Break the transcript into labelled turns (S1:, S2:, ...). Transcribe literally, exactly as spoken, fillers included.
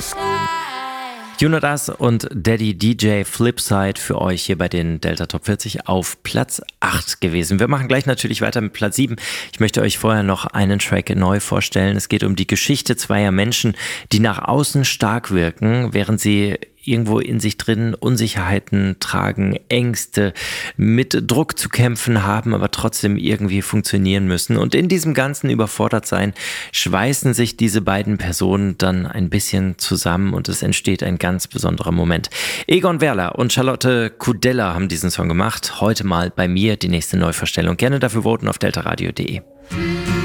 S1: Jonas und Daddy D J Flipside für euch hier bei den Delta Top vierzig auf Platz acht gewesen. Wir machen gleich natürlich weiter mit Platz sieben. Ich möchte euch vorher noch einen Track neu vorstellen. Es geht um die Geschichte zweier Menschen, die nach außen stark wirken, während sie irgendwo in sich drin Unsicherheiten tragen, Ängste, mit Druck zu kämpfen haben, aber trotzdem irgendwie funktionieren müssen. Und in diesem ganzen Überfordertsein schweißen sich diese beiden Personen dann ein bisschen zusammen und es entsteht ein ganz besonderer Moment. Egon Werler und Charlotte Kudella haben diesen Song gemacht. Heute mal bei mir die nächste Neuvorstellung. Gerne dafür voten auf deltaradio punkt de.